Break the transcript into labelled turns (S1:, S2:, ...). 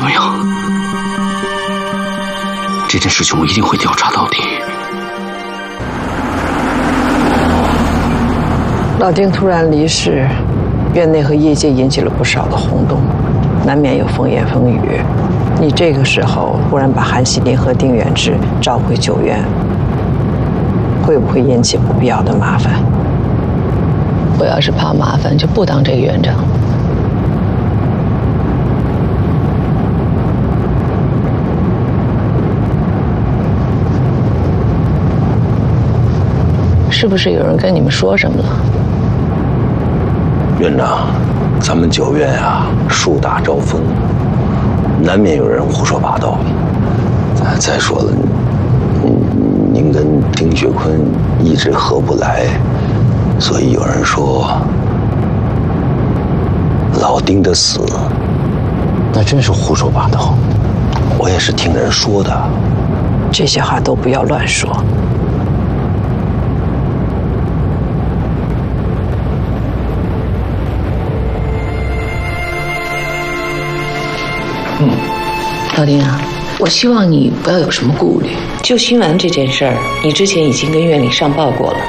S1: 怎么样？这件事情我一定会调查到底。
S2: 老丁突然离世，院内和业界引起了不少的轰动，难免有风言风语。你这个时候忽然把韩锡林和丁元志召回旧院，会不会引起不必要的麻烦？
S3: 我要是怕麻烦，就不当这个院长。是不是有人跟你们说什么了？
S4: 院长，咱们九院啊，树大招风，难免有人胡说八道。再说了，您跟丁学坤一直合不来，所以有人说老丁的死，
S1: 那真是胡说八道。
S4: 我也是听人说的。
S2: 这些话都不要乱说。
S3: 老丁啊，我希望你不要有什么顾虑。
S5: 就新闻这件事儿，你之前已经跟院里上报过了，